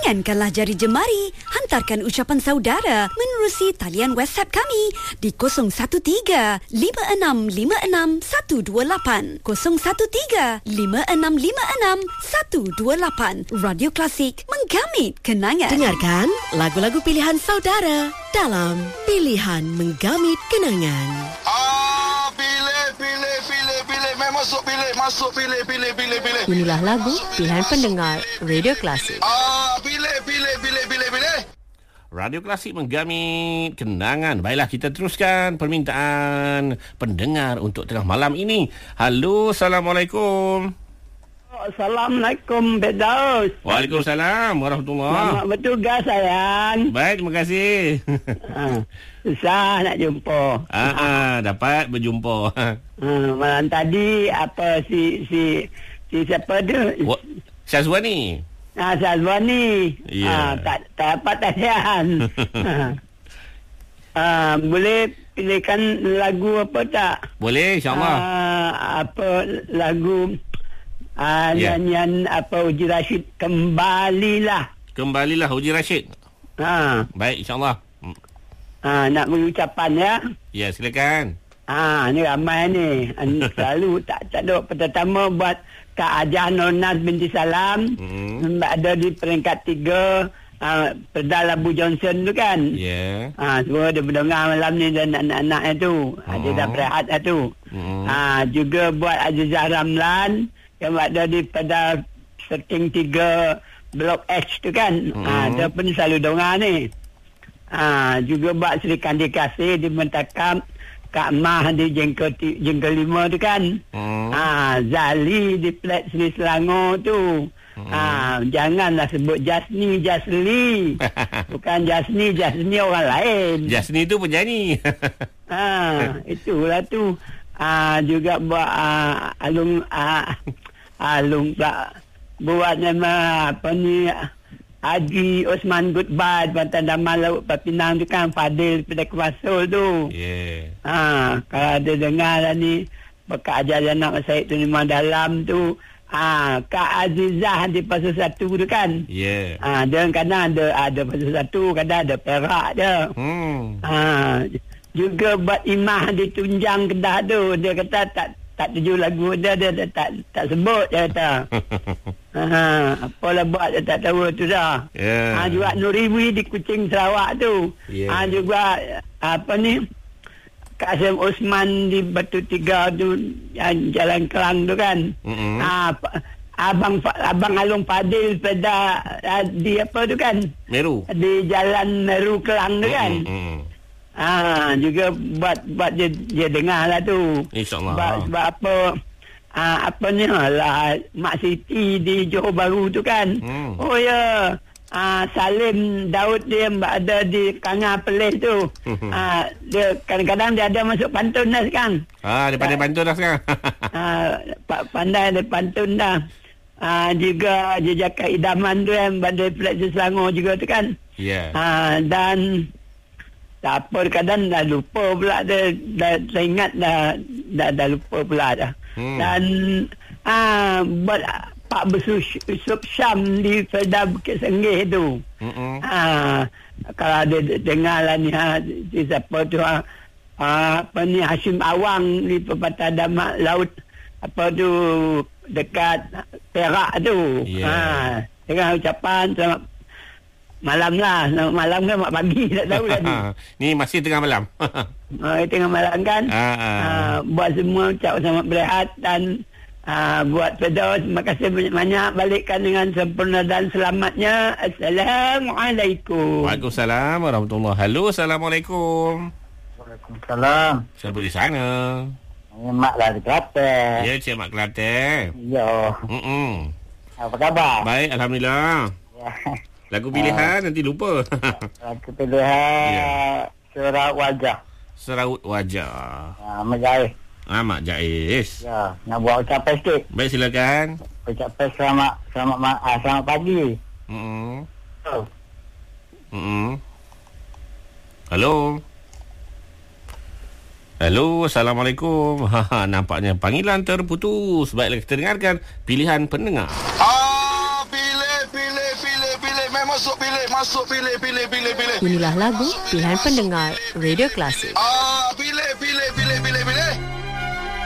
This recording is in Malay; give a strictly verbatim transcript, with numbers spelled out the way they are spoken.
Layankanlah jari jemari. Hantarkan ucapan saudara menerusi talian WhatsApp kami di kosong satu tiga lima enam lima enam satu dua lapan kosong satu tiga lima enam lima enam satu dua lapan. Radio Klasik, menggamit kenangan. Dengarkan lagu-lagu pilihan saudara dalam Pilihan Menggamit Kenangan. Ah, pilih, pilih, pilih, pilih. Main masuk, pilih, masuk, pilih, pilih, pilih, pilih. Inilah lagu pilihan pendengar Radio Klasik. Ah, pilih, pilih, pilih, pilih, pilih. Radio Klasik menggamit kenangan. Baiklah, kita teruskan permintaan pendengar untuk tengah malam ini. Halo, Assalamualaikum. Assalamualaikum, Bedaus. Waalaikumsalam warahmatullahi. Selamat bertugas, sayang. Baik, terima kasih. Ha, susah nak jumpa. Ah, ah, dapat berjumpa. Ha, malam tadi apa si si si siapa tu? Wah, Syazwani. Ah, Syazwani. Ya. Ah, tak tak dapat talian. Ah, boleh pilihkan lagu apa tak? Boleh, insyaAllah. Ah, apa lagu ah, Ya. nyanyian apa Uji Rashid, Kembalilah. Kembalilah Uji Rashid. Ha, Baik, insyaAllah. Hmm. ah, nak beri ucapan ya. Ya, silakan. Ah, ni ramai ni. An- Selalu tak tak ada pertama buat Kak Ajah Nurnas binti Salam. Hmm. Ada di peringkat tiga. Uh, Perdal Abu Johnson tu kan. Ya. Ah, semua dia mendengar malam ni dan anak-anaknya tu. Ah, dia dah berehat dah tu. Hmm. Ah, juga buat Azizah Ramlan yang ada di pada setting tiga Blok H tu kan. Hmm. Ah, dia pun selalu dengar ni. Ah, juga buat Sri Kandi Kasih di Mentakam, Kak Mah di Jengkel, Jengkel lima tu kan. Hmm. Ah, Zali di Plat Sri Selangor tu. Hmm. Ah, janganlah sebut Jasni, Jasli. Bukan Jasni, Jasni orang lain. Jasni tu penyanyi. Ah, itulah tu. Ah, juga buat ah, alung ah, alung pula buat nama apa ni Haji Osman Goodbye Pantai Daman Laut Papinang tu kan, Fadil pada Kuasul tu. Ya. Ah, kalau ada dengar lah ni bekas ajar anak Syed tu memang dalam tu. Ah, Kak Azizah di pasal satu tu kan. Ya. Ah, dia kadang ada ada pasal satu, kadang ada Perak dia. Hmm. Ah, juga buat Imah di Tunjang Kedah tu, dia kata tak tak tuju lagu dia, dia, dia tak tak sebut dia kata. Ha, apalah buat dia tak tahu tu dah. Ya. Ah, juga Nuriwi di Kuching Sarawak tu. Ya. Ah, juga apa ni Kasim Osman di Batu Tiga tu, yang Jalan Kelang tu kan. Mm-mm. Ah, pa- abang abang Alung Fadil pada ah, di apa tu kan? Meru. Di Jalan Meru Kelang tu kan. Mm-mm. Ah, juga buat buat dia dia dengar lah tu. InsyaAllah. Sebab, sebab apa ah, apa ni lah Mak Siti di Johor Bahru tu kan. Hmm. Oh ya. Ah, Salim Daud dia ada di Kangar Perlis tu. Ah, dia kadang-kadang dia ada masuk pantun dah sekarang. Ah, dia pandai bantu dah sekarang. Ah, pa- pandai dia pantun dah. Ah, juga jejaka idaman tu yang Bandar Pelak Selangor juga tu kan. Ya. Ah, dan tak apa kadang dah lupa pula dia, dah saya ingat dah dah, dah lupa pula dah. Hmm. Dan ah, buat Pak Besus Yusuf Syam di Felda Bukit Senggih tu. Mm-mm. Ah, kalau ada dengar lah ni ha, si siapa tu ha, ah, apa ni Hashim Awang di Pepatah Damak Laut apa tu dekat Perak tu. Yeah. Ha, dengan ucapan selamat malam lah. Selamat malam kan mak pagi tak tahu lah ni. Ni masih tengah malam. Ah, tengah malam kan. Ah, ah. Ah, buat semua ucap selamat berehat dan ah, buat Firdaus terima kasih banyak-banyak, balikkan dengan sempurna dan selamatnya. Assalamualaikum. Waalaikumsalam warahmatullahi. Halo, Assalamualaikum. Waalaikumsalam. Siapa di sana? Mak lah di Kelantan. Ya, Cik Mak Kelantan. Ya. Mm-mm. Apa khabar? Baik, Alhamdulillah. Ya. Lagu pilihan nanti lupa. Aku pilihan Ya. Surat Wajah. Seraut wajah. Ha, Ahmad Jais. Ah, Mak Jais. Ya. Nak buat ucapan sikit. Baik, silakan. Ucapan selamat selamat ma- ah, selamat pagi. Mm-mm. Oh. Mm-mm. Halo. Halo, Assalamualaikum. Haha, nampaknya panggilan terputus. Baiklah, kita dengarkan pilihan pendengar. Ah, pilih, pilih, pilih, pilih, Meh masuk pilih, masuk pilih, pilih, pilih, pilih. Inilah lagu pilihan pendengar Radio Klasik. Ah, pilih, pilih, pilih, pilih.